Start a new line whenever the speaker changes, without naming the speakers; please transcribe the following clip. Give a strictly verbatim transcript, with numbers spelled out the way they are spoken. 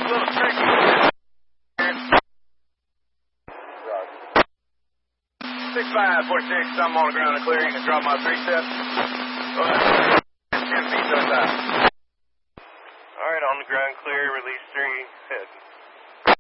little tricky. six five four six, I'm on the ground and clear. You can drop my three steps. Go ahead. ten feet to the side.
Alright, on the ground clear, release three.